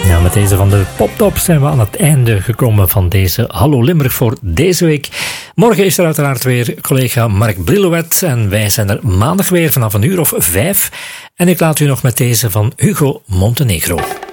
Ja, met deze van de Poptop zijn we aan het einde gekomen van deze Hallo Limburg voor deze week. Morgen is er uiteraard weer collega Mark Brillouet en wij zijn er maandag weer vanaf 5:00. En ik laat u nog met deze van Hugo Montenegro.